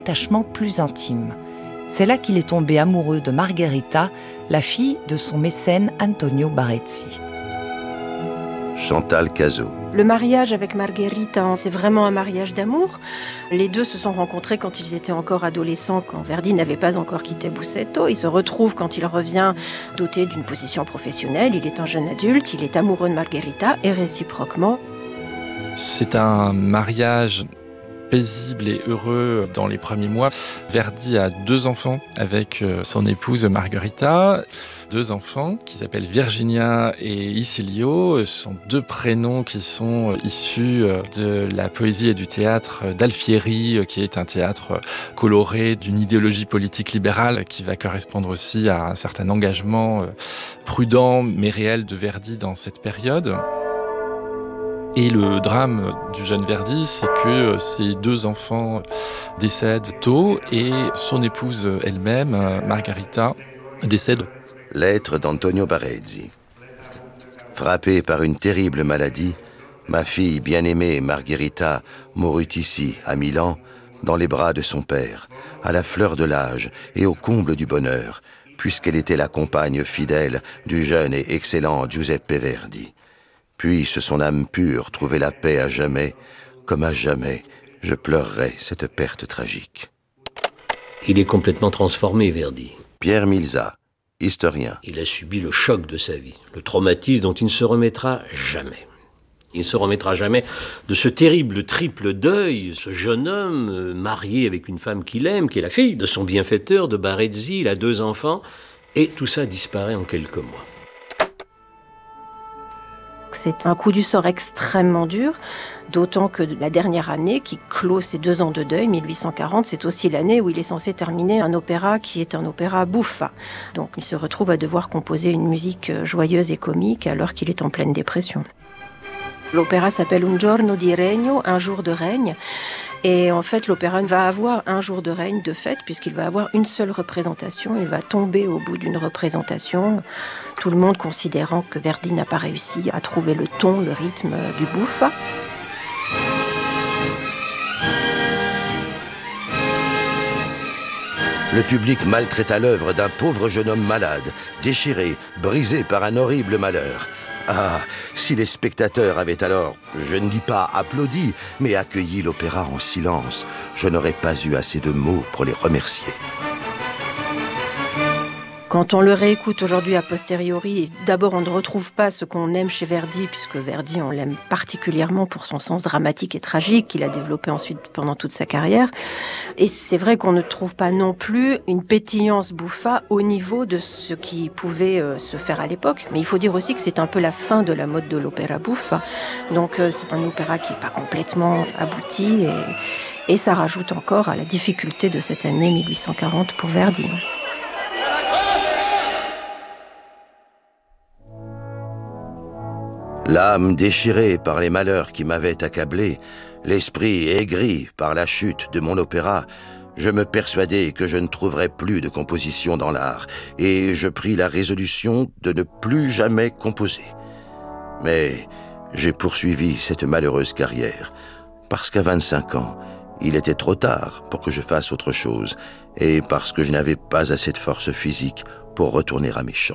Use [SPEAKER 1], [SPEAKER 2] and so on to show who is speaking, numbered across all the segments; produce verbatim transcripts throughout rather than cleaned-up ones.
[SPEAKER 1] attachement plus intime. C'est là qu'il est tombé amoureux de Margherita, la fille de son mécène Antonio Barezzi.
[SPEAKER 2] Chantal Cazot.
[SPEAKER 3] Le mariage avec Margherita, c'est vraiment un mariage d'amour. Les deux se sont rencontrés quand ils étaient encore adolescents, quand Verdi n'avait pas encore quitté Busseto. Ils se retrouvent quand il revient doté d'une position professionnelle. Il est un jeune adulte, il est amoureux de Margherita et réciproquement.
[SPEAKER 4] C'est un mariage paisible et heureux dans les premiers mois. Verdi a deux enfants avec son épouse Margherita. Deux enfants qui s'appellent Virginia et Isilio. Ce sont deux prénoms qui sont issus de la poésie et du théâtre d'Alfieri, qui est un théâtre coloré d'une idéologie politique libérale qui va correspondre aussi à un certain engagement prudent mais réel de Verdi dans cette période. Et le drame du jeune Verdi, c'est que ses deux enfants décèdent tôt et son épouse elle-même, Margherita, décède.
[SPEAKER 2] Lettre d'Antonio Barezzi. Frappée par une terrible maladie, ma fille bien-aimée Margherita mourut ici, à Milan, dans les bras de son père, à la fleur de l'âge et au comble du bonheur, puisqu'elle était la compagne fidèle du jeune et excellent Giuseppe Verdi. Puisse son âme pure trouver la paix à jamais, comme à jamais je pleurerai cette perte tragique.
[SPEAKER 5] Il est complètement transformé, Verdi.
[SPEAKER 2] Pierre Milza, historien.
[SPEAKER 5] Il a subi le choc de sa vie, le traumatisme dont il ne se remettra jamais. Il ne se remettra jamais de ce terrible triple deuil, ce jeune homme marié avec une femme qu'il aime, qui est la fille de son bienfaiteur, de Barezzi, il a deux enfants, et tout ça disparaît en quelques mois.
[SPEAKER 3] C'est un coup du sort extrêmement dur, d'autant que la dernière année qui clôt ces deux ans de deuil, mille huit cent quarante, c'est aussi l'année où il est censé terminer un opéra qui est un opéra bouffa. Donc il se retrouve à devoir composer une musique joyeuse et comique alors qu'il est en pleine dépression. L'opéra s'appelle Un giorno di regno, un jour de règne. Et en fait, l'opéra va avoir un jour de règne de fait, puisqu'il va avoir une seule représentation. Il va tomber au bout d'une représentation, tout le monde considérant que Verdi n'a pas réussi à trouver le ton, le rythme du bouffa.
[SPEAKER 2] Le public maltraita l'œuvre d'un pauvre jeune homme malade, déchiré, brisé par un horrible malheur. Ah, si les spectateurs avaient alors, je ne dis pas applaudi, mais accueilli l'opéra en silence, je n'aurais pas eu assez de mots pour les remercier.
[SPEAKER 3] Quand on le réécoute aujourd'hui a posteriori, d'abord on ne retrouve pas ce qu'on aime chez Verdi, puisque Verdi on l'aime particulièrement pour son sens dramatique et tragique qu'il a développé ensuite pendant toute sa carrière. Et c'est vrai qu'on ne trouve pas non plus une pétillance bouffa au niveau de ce qui pouvait euh, se faire à l'époque. Mais il faut dire aussi que c'est un peu la fin de la mode de l'opéra bouffa. Donc euh, c'est un opéra qui n'est pas complètement abouti et, et ça rajoute encore à la difficulté de cette année mille huit cent quarante pour Verdi.
[SPEAKER 2] L'âme déchirée par les malheurs qui m'avaient accablé, l'esprit aigri par la chute de mon opéra, je me persuadai que je ne trouverais plus de composition dans l'art, et je pris la résolution de ne plus jamais composer. Mais j'ai poursuivi cette malheureuse carrière, parce qu'à vingt-cinq ans, il était trop tard pour que je fasse autre chose, et parce que je n'avais pas assez de force physique pour retourner à mes chants.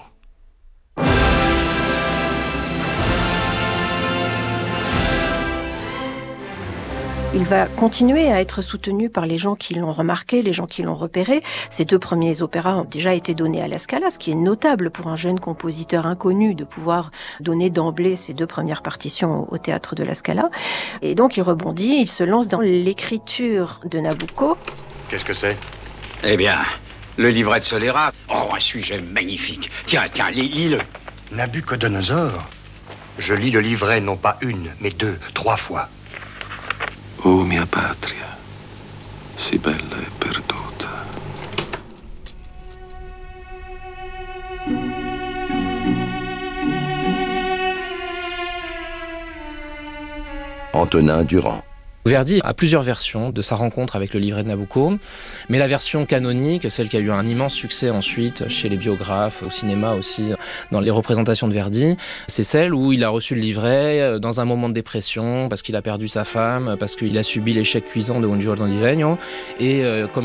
[SPEAKER 3] Il va continuer à être soutenu par les gens qui l'ont remarqué, les gens qui l'ont repéré. Ces deux premiers opéras ont déjà été donnés à la Scala, ce qui est notable pour un jeune compositeur inconnu de pouvoir donner d'emblée ces deux premières partitions au théâtre de la Scala. Et donc il rebondit, il se lance dans l'écriture de Nabucco.
[SPEAKER 6] Qu'est-ce que c'est ?
[SPEAKER 7] Eh bien, le livret de Solera. Oh, un sujet magnifique. Tiens, tiens, lis-le.
[SPEAKER 6] Nabucodonosor. Je lis le livret non pas une, mais deux, trois fois.
[SPEAKER 8] Oh mia patria, si bella e perduta.
[SPEAKER 2] Antonin Durand.
[SPEAKER 9] Verdi a plusieurs versions de sa rencontre avec le livret de Nabucco, mais la version canonique, celle qui a eu un immense succès ensuite chez les biographes, au cinéma aussi, dans les représentations de Verdi, c'est celle où il a reçu le livret dans un moment de dépression, parce qu'il a perdu sa femme, parce qu'il a subi l'échec cuisant de Un giorno di legno, et euh, comme